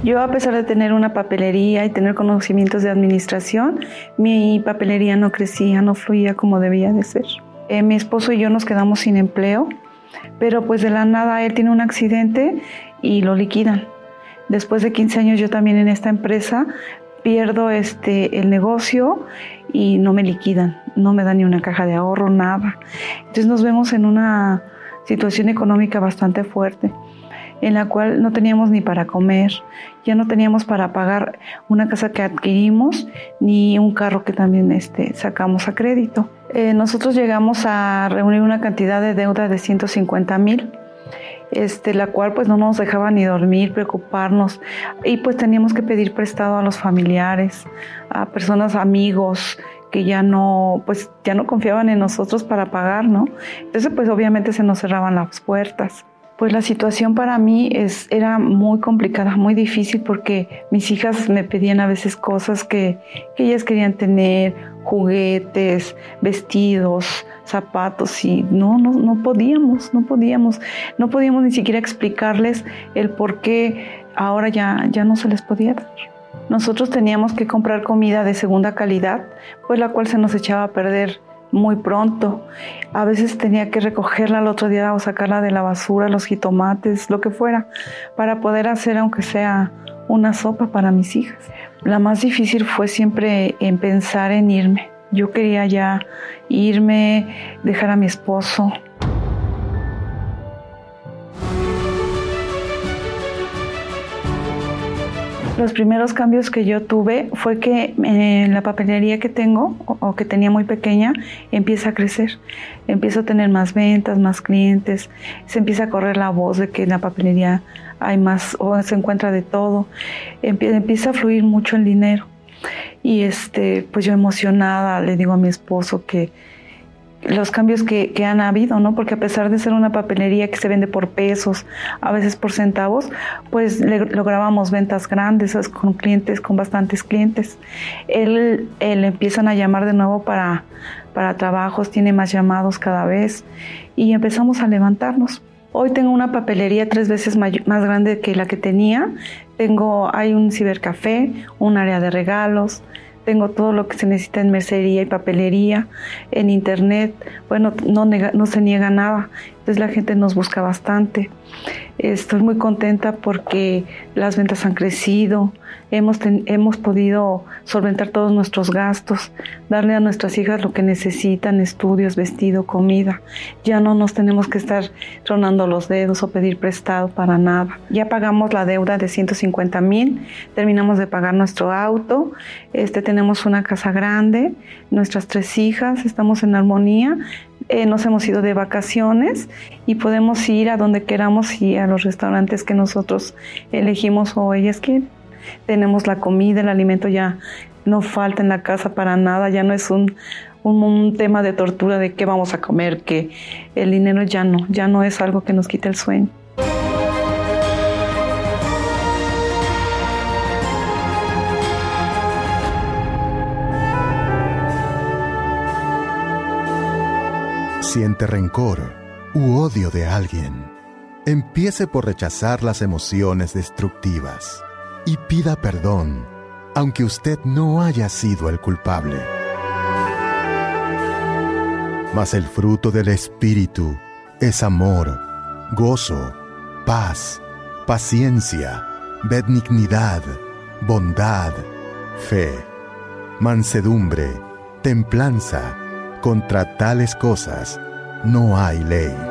Yo, a pesar de tener una papelería y tener conocimientos de administración, mi papelería no crecía, no fluía como debía de ser. Mi esposo y yo nos quedamos sin empleo, pero pues de la nada él tiene un accidente y lo liquidan. Después de 15 años yo también en esta empresa pierdo el negocio y no me liquidan, no me dan ni una caja de ahorro, nada. Entonces nos vemos en una situación económica bastante fuerte, en la cual no teníamos ni para comer, ya no teníamos para pagar una casa que adquirimos, ni un carro que también sacamos a crédito. Nosotros llegamos a reunir una cantidad de deuda de 150,000, la cual pues no nos dejaba ni dormir, preocuparnos, y pues teníamos que pedir prestado a los familiares, a personas, amigos, que ya no confiaban en nosotros para pagar, ¿no? Entonces pues obviamente se nos cerraban las puertas. Pues la situación para mí era muy complicada, muy difícil, porque mis hijas me pedían a veces cosas que ellas querían tener, juguetes, vestidos, zapatos, y no podíamos ni siquiera explicarles el por qué ahora ya no se les podía dar. Nosotros teníamos que comprar comida de segunda calidad, pues la cual se nos echaba a perder muy pronto. A veces tenía que recogerla al otro día o sacarla de la basura, los jitomates, lo que fuera, para poder hacer aunque sea una sopa para mis hijas. La más difícil fue siempre en pensar en irme. Yo quería ya irme, dejar a mi esposo. Los primeros cambios que yo tuve fue que la papelería que tengo, o que tenía muy pequeña, empieza a crecer. Empiezo a tener más ventas, más clientes. Se empieza a correr la voz de que en la papelería hay más, o se encuentra de todo. Empieza a fluir mucho el dinero. Y pues yo emocionada le digo a mi esposo que los cambios que han habido, ¿no? Porque a pesar de ser una papelería que se vende por pesos, a veces por centavos, pues lográbamos ventas grandes con clientes, con bastantes clientes. Él empiezan a llamar de nuevo para trabajos, tiene más llamados cada vez, y empezamos a levantarnos. Hoy tengo una papelería 3 veces más grande que la que tenía. Hay un cibercafé, un área de regalos. Tengo todo lo que se necesita en mercería y papelería, en internet. Bueno, no se niega nada. Entonces la gente nos busca bastante. Estoy muy contenta porque las ventas han crecido. Hemos podido solventar todos nuestros gastos, darle a nuestras hijas lo que necesitan: estudios, vestido, comida. Ya no nos tenemos que estar tronando los dedos o pedir prestado para nada. Ya pagamos la deuda de 150,000, terminamos de pagar nuestro auto, tenemos una casa grande, nuestras 3 hijas, estamos en armonía. Nos hemos ido de vacaciones y podemos ir a donde queramos y a los restaurantes que nosotros elegimos o ellas quieren. Tenemos la comida, el alimento ya no falta en la casa para nada, ya no es un tema de tortura de qué vamos a comer, que el dinero ya no es algo que nos quite el sueño. Siente rencor u odio de alguien. Empiece por rechazar las emociones destructivas y pida perdón, aunque usted no haya sido el culpable. Mas el fruto del Espíritu es amor, gozo, paz, paciencia, benignidad, bondad, fe, mansedumbre, templanza. Contra tales cosas no hay ley.